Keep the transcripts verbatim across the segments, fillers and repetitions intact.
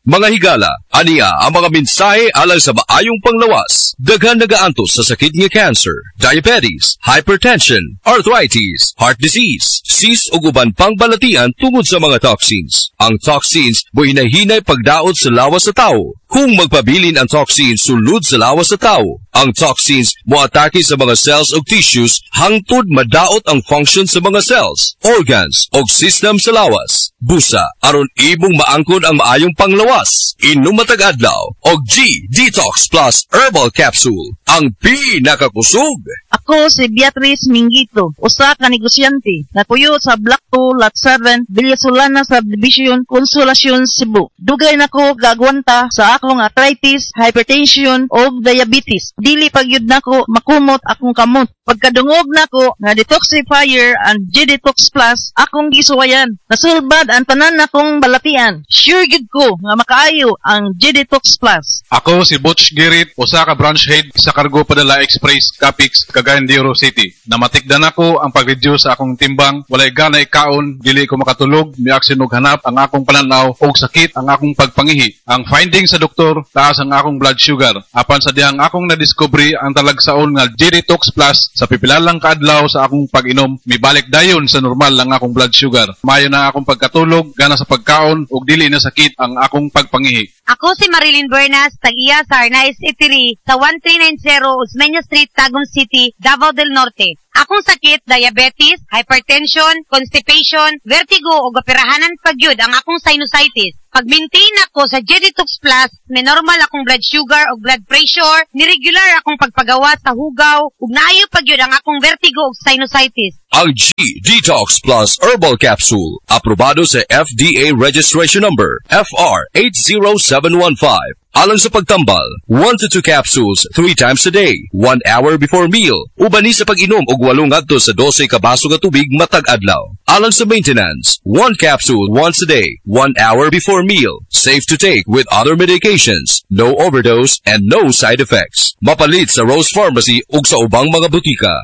Mga higala, aniya ang mga mensahe alang sa maayong panglawas. Daghan nagaantos sa sakit nga cancer, diabetes, hypertension, arthritis, heart disease, cyst ug uban pang balatian tungod sa mga toxins. Ang toxins mo'y hinahinay pagdaot sa lawas sa tao. Kung magpabilin ang toxins sulod sa lawas sa tao, ang toxins moatake sa mga cells o tissues hangtod madaot ang function sa mga cells, organs o system sa lawas. Busa, aron ibong maangkon ang maayong panglawas. Inom matag adlaw og G Detox Plus Herbal Capsule, ang pinakakusog. Ako si Beatrice Mingito, usa ka negosyante, napuyo sa Block two, Lot seven, Villasolana Subdivision, Consolacion, Cebu. Dugay nako gagwanta sa akong arthritis, hypertension o diabetes. Dili pagyud nako makumot akong kamot. Pagkadungog nako nga detoxifier and G-Detox Plus, akong gisuwayan. Nasulbad ang tanan nakong balatian. Sure gid ko nga makaayo ang G-Detox Plus. Ako si Butch Girit, usa ka branch head sa Cargo Padala Express, Capix, Cagayan de Oro City. Namatikdan ako ang pag-reduce sa akong timbang, walay ganay kaon, dili ko makatulog, miaksin og hanap ang akong pananaw og sakit ang akong pagpangihi. Ang finding sa doktor, taas ang akong blood sugar. Apan sa dihang akong nadiscovery ang talagsaon nga G-Detox Plus, sa pipilalang kaadlaw sa akong pag-inom, mibalik dayon sa normal ang akong blood sugar. Mayo na akong pagkatulog, gana sa pagkaon, ug dili na sakit ang akong pagpangihi. Ako si Marilyn Bernas, tag-iya sa Arnaiz Eatery sa one three nine zero Osmeña Street, Tagum City, Davao del Norte. Akong sakit, diabetes, hypertension, constipation, vertigo o gapirahanan pagyud ang akong sinusitis. Pag-maintain ako sa G-Detox Plus, may normal akong blood sugar o blood pressure, ni-regular akong pagpagawa sa hugaw, ug naayo pagyud ang akong vertigo o sinusitis. Ang G-Detox Plus Herbal Capsule, aprobado sa F D A Registration Number F R eight zero seven one five. Alang sa pagtambal, one to two capsules three times a day, one hour before meal. Ubani sa pag-inom og walong ngadto sa twelve ka baso nga tubig matag adlaw. Alang sa maintenance, one capsule once a day, one hour before meal. Safe to take with other medications, no overdose and no side effects. Mapalit sa Rose Pharmacy ug sa ubang mga butika.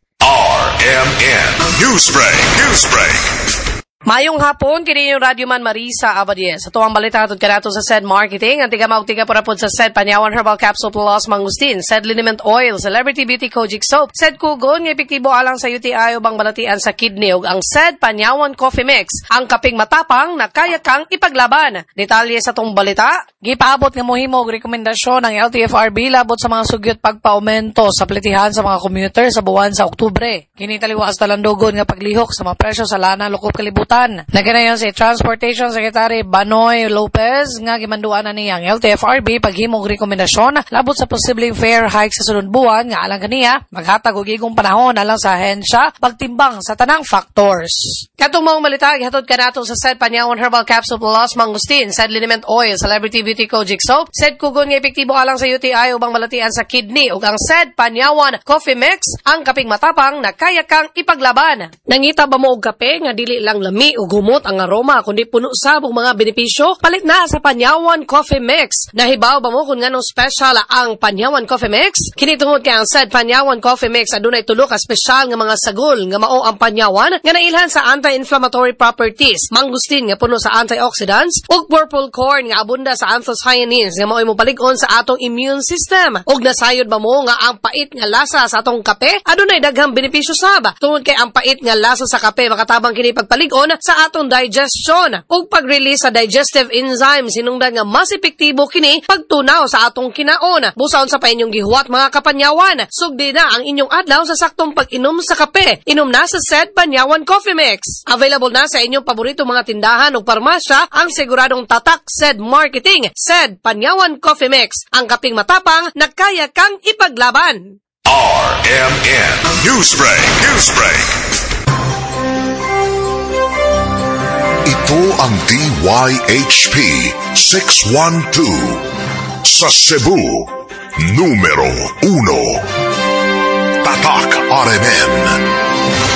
R M N Newsbreak, Newsbreak. Mayong hapon, kini yung Radio Man Marisa Abadies. Ito ang balita atod kanato sa S E D Marketing. Ang tiga maugtiga porapod sa S E D Panyawan Herbal Capsule Plus Mangustin, S E D Liniment Oil, Celebrity Beauty Kojic Soap, S E D Kugon, nga epektibo alang sa U T I o bang balatian sa kidney, ug ang S E D Panyawan Coffee Mix, ang kaping matapang na kaya kang ipaglaban. Detalye sa tong balita, gipaabot nga mohimo og rekomendasyon ng L T F R B labot sa mga sugyot pagpa-aumento sa plitihan sa mga commuter sa buwan sa Oktubre. Kini taliwas talandogon nga paglihok sa mga presyo sa lana lukop kalibutan. Naganayon si Transportation Secretary Banoy Lopez nga gimanduan na niya ang L T F R B paghimog rekomendasyon labot sa posibleng fare hike sa sunod buwan nga alang kaniya maghatag og igong panahon alang sa ahensya pagtimbang sa tanang factors. Katong mga malita gihatod kanato sa S E D Panyawan Herbal Capsule Plus Mangustin, S E D Liniment Oil, Celebrity Beauty Kojic Soap, S E D Kugon nga epektibo alang sa U T I ubang malatian sa kidney, ug ang S E D Panyawan Coffee Mix, ang kaping matapang na kaya kang ipaglaban. Nangita ba mo og kape nga dili lang lami ug humot ang aroma kundi puno sa mga benepisyo? Palit na sa Panyawan Coffee Mix. Nahibaw ba mo kung nganong special ang Panyawan Coffee Mix? Kini tungod kay ang S E D Panyawan Coffee Mix adunay tulo ka special nga mga sagol nga mao ang panyawan nga nailhan sa anti-inflammatory properties, mangustin nga puno sa antioxidants, ug purple corn nga abunda sa anthocyanins nga mao'y mopalig-on sa atong immune system. Ug nasayod ba mo nga ang pait nga lasa sa atong kape adunay daghang benepisyo sab. Tungod kay ang pait nga lasa sa kape makatabang kini pagpalig-on sa atong digestion ug pag-release sa digestive enzymes hinungdan nga mas epektibo kini pagtunaw sa atong kinaon. Busaon sa pa inyong gihuwat mga kapanyawan, sugdi na ang inyong adlaw sa saktong pag-inom sa kape. Inom na sa S E D Panyawan Coffee Mix. Available na sa inyong paborito mga tindahan ug parmasya ang siguradong tatak S E D Marketing, S E D Panyawan Coffee Mix, ang kaping matapang na kaya kang ipaglaban. R M N Newsbreak, Newsbreak. Ito ang D Y H P six one two sa Cebu, numero uno. Tatak R M N.